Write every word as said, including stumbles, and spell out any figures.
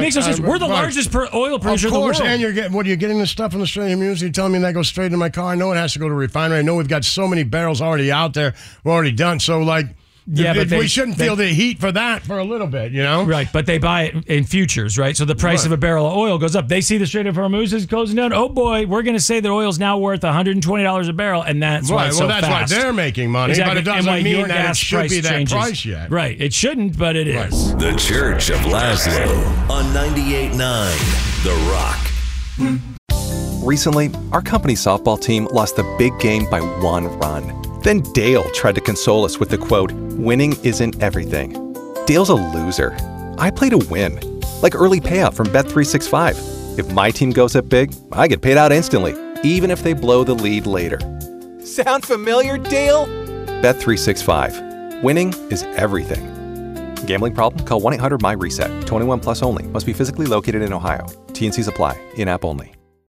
makes no sense. We're the right. largest per oil producer of in the course, world. and you're getting what? You're getting the stuff from the Australian Museum. You're telling me that goes straight in my car. I know it has to go to a refinery. I know we've got so many barrels already out there. We're already done. So, like, Yeah, if, but if they- we shouldn't they- feel the heat for that for a little bit, you know? Right, but they buy it in futures, right? So the price Right. of a barrel of oil goes up. They see the Strait of Hormuz is closing down. Oh boy, we're going to say that oil's now worth one hundred twenty dollars a barrel, and that's why Right. it's Well, so that's fast. why they're making money, Exactly. but it And why doesn't your mean that it gas should price be that changes. price yet. Right, it shouldn't, but it Right. is. The Church of Laszlo on ninety-eight point nine The Rock. Recently, our company softball team lost the big game by one run. Then Dale tried to console us with the quote, "Winning isn't everything." Dale's a loser. I play to win. Like early payout from Bet three sixty-five. If my team goes up big, I get paid out instantly, even if they blow the lead later. Sound familiar, Dale? Bet three sixty-five. Winning is everything. Gambling problem? Call one eight hundred M Y RESET. twenty-one plus only. Must be physically located in Ohio. T and C's apply. In-app only.